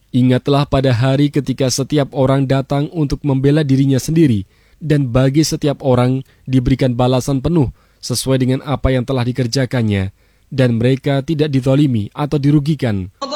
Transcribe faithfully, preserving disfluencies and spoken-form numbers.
Ingatlah pada hari ketika setiap orang datang untuk membela dirinya sendiri, dan bagi setiap orang diberikan balasan penuh sesuai dengan apa yang telah dikerjakannya, dan mereka tidak dizalimi atau dirugikan.